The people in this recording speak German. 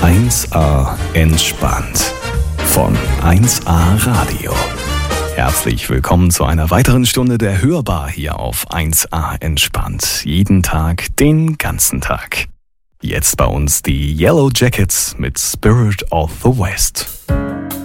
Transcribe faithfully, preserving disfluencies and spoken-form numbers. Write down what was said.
eins a entspannt von eins a Radio. Herzlich willkommen zu einer weiteren Stunde der Hörbar hier auf eins a entspannt. Jeden Tag, den ganzen Tag. Jetzt bei uns die Yellow Jackets mit Spirit of the West.